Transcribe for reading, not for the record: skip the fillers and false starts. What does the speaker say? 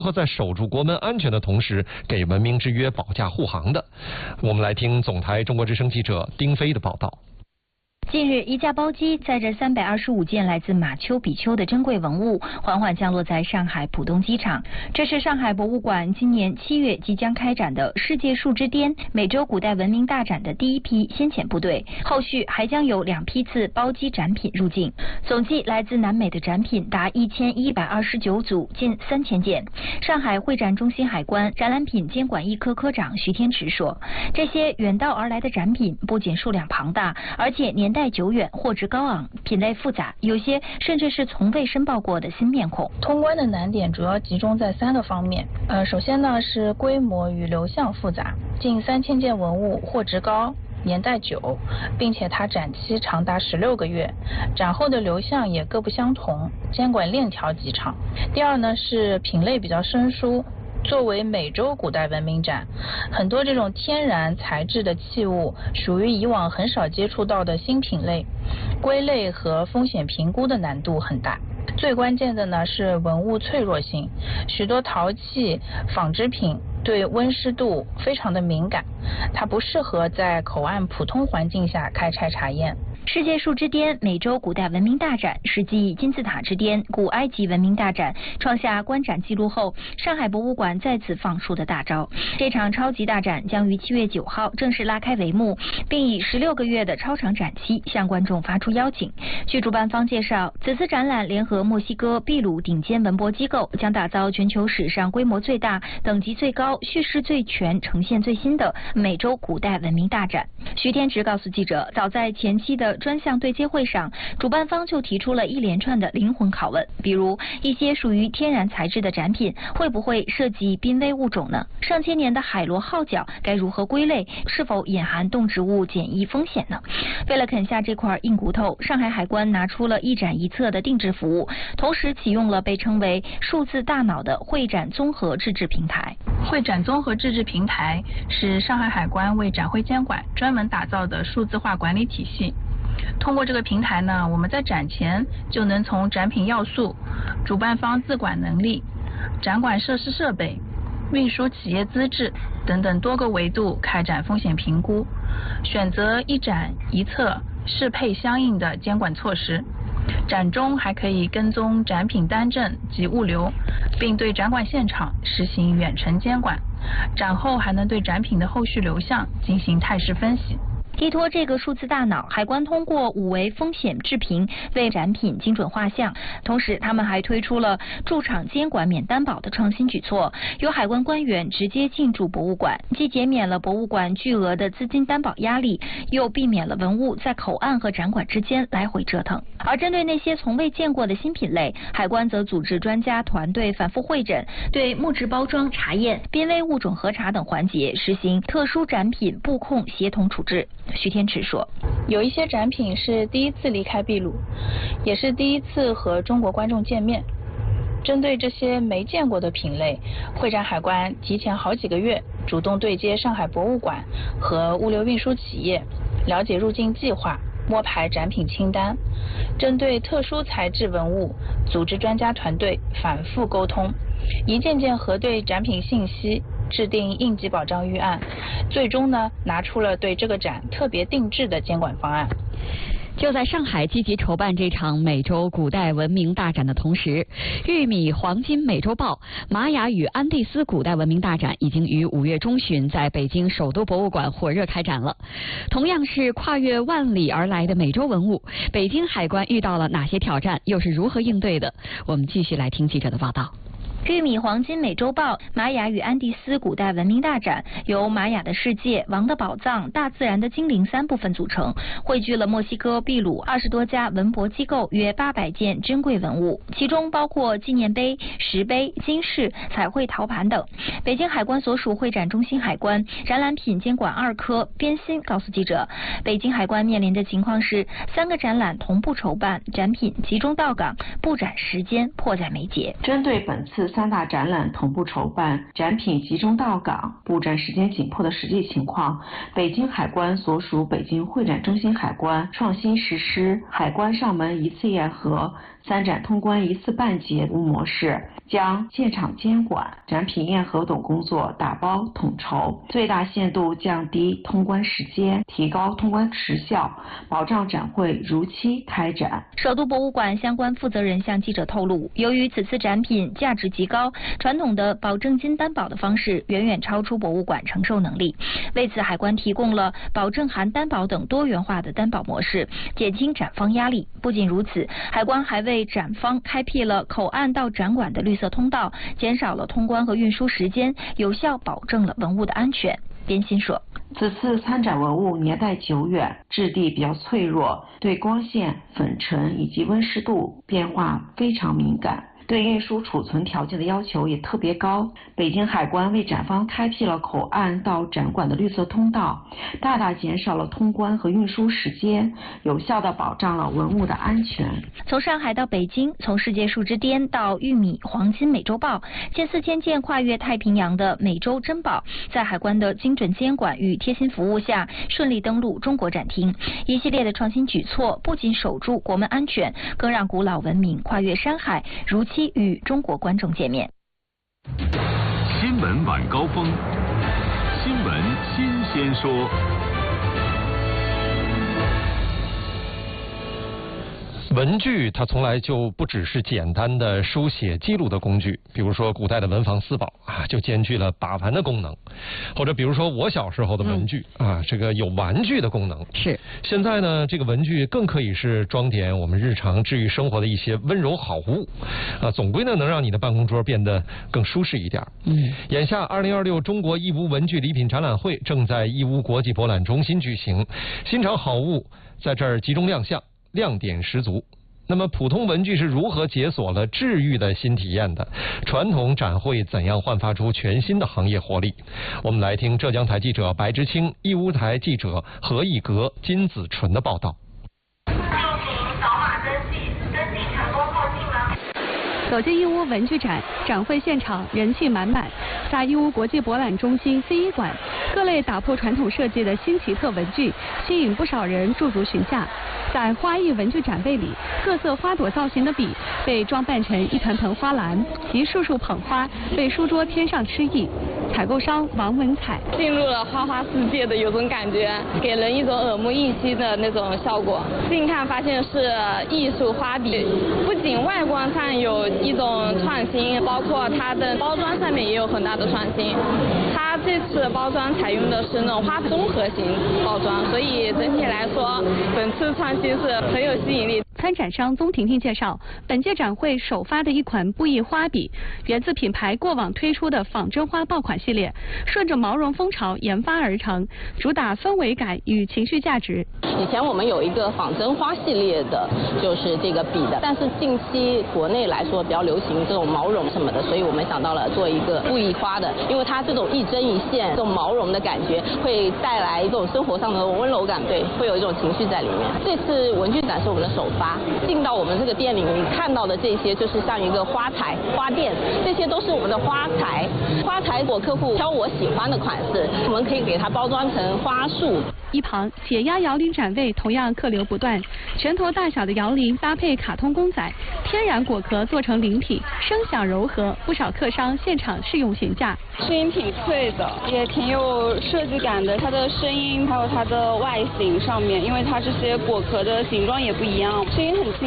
和在守住国门安全的同时，给文明之约保驾护航的。我们来听总台中国之声记者丁飞的报道。 近日，一架包机载着325件来自马丘比丘的珍贵文物，缓缓降落在上海浦东机场。这是上海博物馆今年7月即将开展的世界树之巅美洲古代文明大展的第一批先遣部队，后续还将有2批次包机展品入境。总计来自南美的展品达1129组，近3000件。上海会展中心海关展览品监管一科科长徐天池说，这些远道而来的展品不仅数量庞大，而且年代久远，货值高昂，品类复杂，有些甚至是从未申报过的新面孔。 通关的难点主要集中在3个方面。首先呢是规模与流向复杂，近3000件文物，货值高，年代久，并且它展期长达16个月，展后的流向也各不相同，监管链条极长。第二呢是品类比较生疏。作为美洲古代文明展，很多这种天然材质的器物属于以往很少接触到的新品类，归类和风险评估的难度很大。最关键的呢是文物脆弱性，许多陶器、纺织品对温湿度非常的敏感，它不适合在口岸普通环境下开拆查验。 世界树之巅美洲古代文明大展是继金字塔之巅古埃及文明大展创下观展记录后，上海博物馆再次放出的大招。这场超级大展将于7月9号正式拉开帷幕，并以16个月的超长展期向观众发出邀请。据主办方介绍，此次展览联合墨西哥秘鲁顶尖文博机构，将打造全球史上规模最大、等级最高、叙事最全、呈现最新的美洲古代文明大展。徐天池告诉记者，早在前期的专项对接会上，主办方就提出了一连串的灵魂拷问，比如一些属于天然材质的展品会不会涉及濒危物种呢？上千年的海螺号角该如何归类？是否隐含动植物检疫风险呢？为了啃下这块硬骨头，上海海关拿出了一展一策的定制服务，同时启用了被称为数字大脑的会展综合自治平台。 会展综合自治平台是上海海关为展会监管专门打造的数字化管理体系。通过这个平台呢，我们在展前就能从展品要素、主办方自管能力、展馆设施设备、运输企业资质等等多个维度开展风险评估，选择一展一策适配相应的监管措施。展中还可以跟踪展品单证及物流，并对展馆现场实行远程监管。展后还能对展品的后续流向进行态势分析。 依托这个数字大脑，海关通过5维风险制评为展品精准画像，同时他们还推出了驻场监管免担保的创新举措，由海关官员直接进驻博物馆，既减免了博物馆巨额的资金担保压力，又避免了文物在口岸和展馆之间来回折腾。而针对那些从未见过的新品类，海关则组织专家团队反复会诊，对木质包装查验、濒危物种核查等环节实行特殊展品布控协同处置。徐天池说， 有一些展品是第一次离开秘鲁，也是第一次和中国观众见面。针对这些没见过的品类，会展海关提前好几个月主动对接上海博物馆和物流运输企业，了解入境计划，摸排展品清单。针对特殊材质文物，组织专家团队反复沟通，一件件核对展品信息，制定应急保障预案，最终呢拿出了对这个展特别定制的监管方案。 就在上海积极筹办这场美洲古代文明大展的同时，玉米黄金美洲豹玛雅与安第斯古代文明大展已经于5月中旬在北京首都博物馆火热开展了。同样是跨越万里而来的美洲文物，北京海关遇到了哪些挑战，又是如何应对的？我们继续来听记者的报道。 玉米黄金美洲豹玛雅与安第斯古代文明大展由玛雅的世界、王的宝藏、大自然的精灵3部分组成，汇聚了墨西哥、秘鲁20多家文博机构约800件珍贵文物，其中包括纪念碑、石碑、金饰、彩绘陶盘等。北京海关所属会展中心海关展览品监管2科边鑫告诉记者，北京海关面临的情况是3个展览同步筹办，展品集中到港，布展时间迫在眉睫。 针对本次 3大展览同步筹办，展品集中到港，布展时间紧迫的实际情况，北京海关所属北京会展中心海关创新实施海关上门一次验核、3展通关一次办结服务模式，将现场监管、展品验核等工作打包统筹，最大限度降低通关时间，提高通关时效，保障展会如期开展。 首都博物馆相关负责人向记者透露，由于此次展品价值极高，传统的保证金担保的方式远远超出博物馆承受能力。为此，海关提供了保证含担保等多元化的担保模式，减轻展方压力。不仅如此，海关还为展方开辟了口岸到展馆的绿色通道，减少了通关和运输时间，有效保证了文物的安全。边欣说， 此次参展文物年代久远，质地比较脆弱，对光线、粉尘以及温湿度变化非常敏感，对运输储存条件的要求也特别高。北京海关为展方开辟了口岸到展馆的绿色通道，大大减少了通关和运输时间，有效地保障了文物的安全。 从上海到北京，从世界树之巅到玉米、黄金美洲豹，近4000件跨越太平洋的美洲珍宝，在海关的精准监管与贴心服务下，顺利登陆中国展厅。一系列的创新举措，不仅守住国门安全，更让古老文明跨越山海，如期与中国观众见面。 新闻晚高峰，新闻新鲜说。 文具它从来就不只是简单的书写记录的工具，比如说古代的文房四宝啊，就兼具了把玩的功能，或者比如说我小时候的文具啊，这个有玩具的功能。 是。现在呢，这个文具更可以是装点我们日常治愈生活的一些温柔好物啊，总归呢能让你的办公桌变得更舒适一点。眼下2026中国义乌文具礼品展览会正在义乌国际博览中心举行，新潮好物在这儿集中亮相，亮点十足。那么普通文具是如何解锁了治愈的新体验的？传统展会怎样焕发出全新的行业活力？我们来听浙江台记者白之清、义乌台记者何一格、金子纯的报道。 走进义乌文具展，展会现场人气满满。在义乌国际博览中心 C1 馆，各类打破传统设计的新奇特文具吸引不少人驻足询价。在花艺文具展位里，各色花朵造型的笔被装扮成一盆盆花篮，一束束捧花为书桌添上诗意。采购商王文彩进入了花花世界的有种感觉，给人一种耳目一新的那种效果。近看发现是艺术花笔，不仅外观上有一种创新，包括它的包装上面也有很大的创新。它这次包装采用的是那种花综合型包装，所以整体来说，本次创新是很有吸引力。 参展商宗婷婷介绍，本届展会首发的一款布艺花笔，源自品牌过往推出的仿真花爆款系列，顺着毛绒风潮研发而成，主打氛围感与情绪价值。 以前我们有一个仿真花系列的，就是这个笔的，但是近期国内来说比较流行这种毛绒什么的，所以我们想到了做一个布艺花的，因为它这种一针一线，这种毛绒的感觉会带来一种生活上的温柔感，对，会有一种情绪在里面。这次文具展是我们的首发。进到我们这个店里，你看到的这些就是像一个花材、花店，这些都是我们的花材。花材我客户挑我喜欢的款式，我们可以给它包装成花束。 一旁解压摇铃展位同样客流不断，拳头大小的摇铃搭配卡通公仔，天然果壳做成灵体，声响柔和，不少客商现场试用询价。 声音挺脆的，也挺有设计感的，它的声音还有它的外形上面，因为它这些果壳的形状也不一样，声音很轻。